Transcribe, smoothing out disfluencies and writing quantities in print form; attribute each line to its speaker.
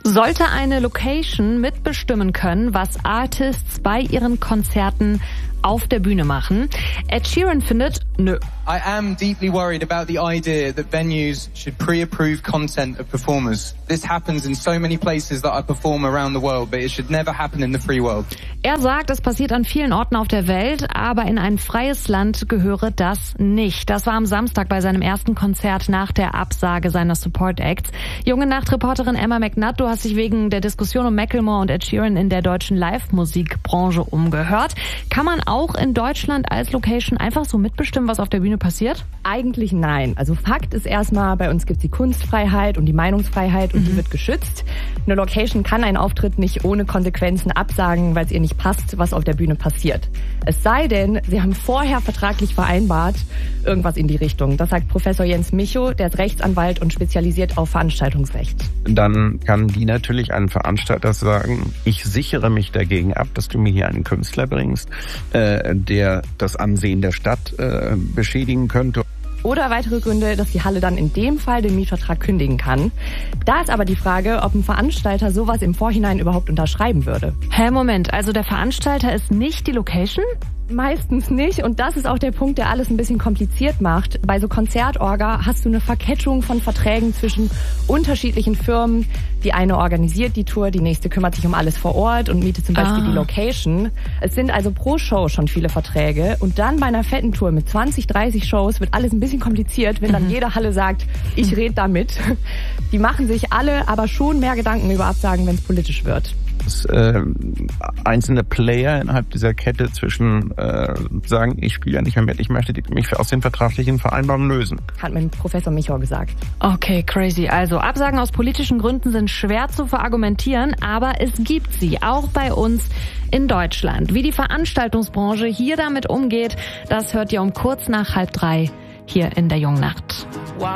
Speaker 1: Sollte eine Location mitbestimmen können, was Artists bei ihren Konzerten auf der Bühne machen? Ed Sheeran findet, nö.
Speaker 2: I am deeply worried about the idea that venues should pre-approve content of performers. This happens in so many places that I perform around the world, but it should never happen in the free world.
Speaker 1: Er sagt, es passiert an vielen Orten auf der Welt, aber in ein freies Land gehöre das nicht. Das war am Samstag bei seinem ersten Konzert nach der Absage seiner Support Acts. Junge Nacht-Reporterin Emma McNutt, du hast dich wegen der Diskussion um Macklemore und Ed Sheeran in der deutschen Live-Musikbranche umgehört. Kann man auch in Deutschland als Location einfach so mitbestimmen, was auf der Bühne passiert?
Speaker 3: Eigentlich nein. Also Fakt ist erstmal, bei uns gibt es die Kunstfreiheit und die Meinungsfreiheit und die wird geschützt. Eine Location kann einen Auftritt nicht ohne Konsequenzen absagen, weil es ihr nicht passt, was auf der Bühne passiert. Es sei denn, sie haben vorher vertraglich vereinbart, irgendwas in die Richtung. Das sagt Professor Jens Michow, der ist Rechtsanwalt und spezialisiert auf Veranstaltungsrecht.
Speaker 4: Dann kann die natürlich einen Veranstalter sagen, ich sichere mich dagegen ab, dass du mir hier einen Künstler bringst, der das Ansehen der Stadt beschädigen könnte.
Speaker 3: Oder weitere Gründe, dass die Halle dann in dem Fall den Mietvertrag kündigen kann. Da ist aber die Frage, ob ein Veranstalter sowas im Vorhinein überhaupt unterschreiben würde.
Speaker 1: Moment, also der Veranstalter ist nicht die Location?
Speaker 3: Meistens nicht, und das ist auch der Punkt, der alles ein bisschen kompliziert macht. Bei so Konzertorga hast du eine Verkettung von Verträgen zwischen unterschiedlichen Firmen. Die eine organisiert die Tour, die nächste kümmert sich um alles vor Ort und mietet zum Beispiel die Location. Es sind also pro Show schon viele Verträge, und dann bei einer fetten Tour mit 20, 30 Shows wird alles ein bisschen kompliziert, wenn dann jede Halle sagt, ich rede da mit. Die machen sich alle aber schon mehr Gedanken über Absagen, wenn es politisch wird.
Speaker 4: Dass einzelne Player innerhalb dieser Kette zwischen sagen, ich spiele ja nicht mehr mit, ich möchte mich aus den vertraglichen Vereinbarungen lösen.
Speaker 3: Hat mir Professor Michow gesagt.
Speaker 1: Okay, crazy. Also Absagen aus politischen Gründen sind schwer zu verargumentieren, aber es gibt sie, auch bei uns in Deutschland. Wie die Veranstaltungsbranche hier damit umgeht, das hört ihr um kurz nach 2:30 hier in der Jungen Nacht.